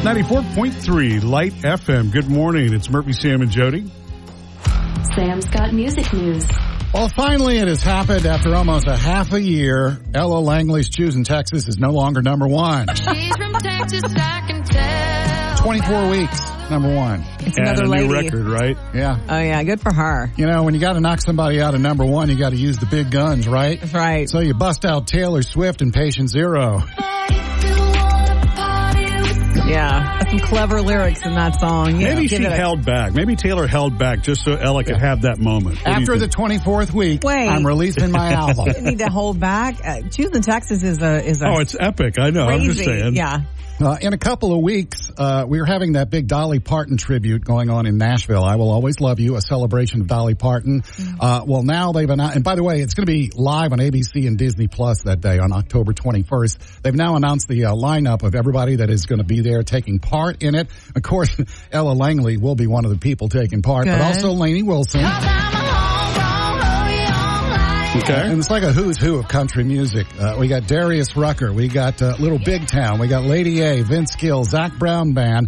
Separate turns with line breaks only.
94.3 Light FM. Good morning. It's Murphy, Sam, and Jody.
Sam's got music news.
Well, finally it has happened after almost a half a year. Ella Langley's Choosing Texas is no longer number one.
She's from Texas, I can tell.
24 weeks, number one.
It's
And
another
a
lady.
new record, right?
Yeah.
Oh, yeah. Good for her.
You know, when you got to knock somebody out of number one, you got to use the big guns, right?
That's right.
So you bust out Taylor Swift and Patient Zero.
Yeah. Some clever lyrics in that song. Yeah,
Maybe she held back. Maybe Taylor held back just so Ella could have that moment. What do you
After the
think?
24th week,
Wait.
I'm releasing my album.
You need to hold back. Choosing Texas is a
Oh, it's epic. I know.
crazy.
I'm just saying.
Yeah.
In a couple of weeks, we're having that big Dolly Parton tribute going on in Nashville. I Will Always Love You, a celebration of Dolly Parton. Well, now they've announced, and by the way, it's going to be live on ABC and Disney Plus that day on October 21st. They've now announced the lineup of everybody that is going to be there taking part in it. Of course, Ella Langley will be one of the people taking part, but also Lainey Wilson.
Okay.
And it's like a who's who of country music. We got Darius Rucker. We got Little Big Town. We got Lady A, Vince Gill, Zach Brown Band.